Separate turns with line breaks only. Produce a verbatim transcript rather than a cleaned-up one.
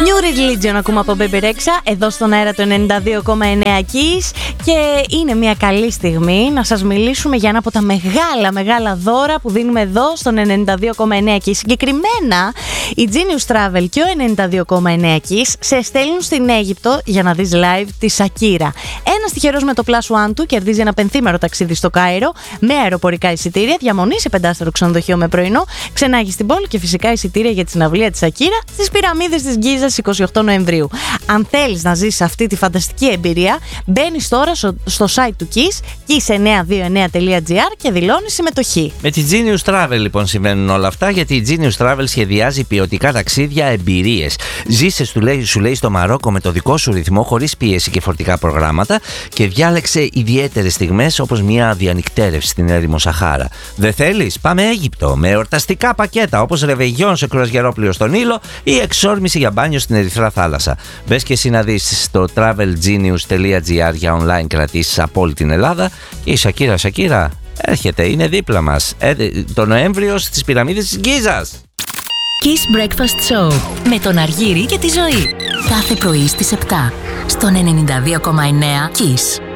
New Religion ακούμε από Baby Rexha εδώ στον αέρα του ενενήντα δύο κόμμα εννέα Kiss. Και είναι μια καλή στιγμή να σας μιλήσουμε για ένα από τα μεγάλα μεγάλα δώρα που δίνουμε εδώ στον ενενήντα δύο κόμμα εννέα Kiss. Συγκεκριμένα η Genius Travel και ο ενενήντα δύο κόμμα εννέα Kiss σε στέλνουν στην Αίγυπτο για να δεις live τη Σακύρα. Ένας τυχερός με το Plus One του κερδίζει ένα πενθήμερο ταξίδι στο Κάιρο με αεροπορικά εισιτήρια, διαμονή σε πεντάστερο ξενοδοχείο με πρωινό, ξενάγει στην πόλη και φυσικά εισιτήρια για τη συναυλία της Σακύρα στις πυραμίδες της Γκίζας εικοστή ογδόη Νοεμβρίου. Αν θέλεις να ζήσεις αυτή τη φανταστική εμπειρία, μπαίνεις τώρα στο, στο site του Kiss, kiss εννιακόσια είκοσι εννέα τελεία τζι άρ και δηλώνεις συμμετοχή.
Με τη Genius Travel λοιπόν συμβαίνουν όλα αυτά, γιατί η Genius Travel σχεδιάζει ποιοτικά ταξίδια, εμπειρίες. Ζήσε, σου λέει, σου λέει στο Μαρόκο με το δικό σου ρυθμό, χωρίς πίεση και φορτικά προγράμματα, και διάλεξε ιδιαίτερες στιγμές όπως μια διανυκτέρευση στην έρημο Σαχάρα. Δεν θέλεις? Πάμε Αίγυπτο με εορταστικά πακέτα όπως ρεβεγιόν σε κρουαζιερόπλοιο στον Νείλο ή εξόρμηση για μπάνιο στην Ερυθρά Θάλασσα. Μπες και εσύ να δεις στο travel genius τελεία τζι άρ για online κρατήσεις από όλη την Ελλάδα. Και η Σακύρα Σακύρα έρχεται, είναι δίπλα μας ε, το Νοέμβριο στις πυραμίδες της Γκίζας.
Kiss Breakfast Show με τον Αργύρη και τη Ζωή. Κάθε πρωί στις επτά στον ενενήντα δύο κόμμα εννέα Kiss.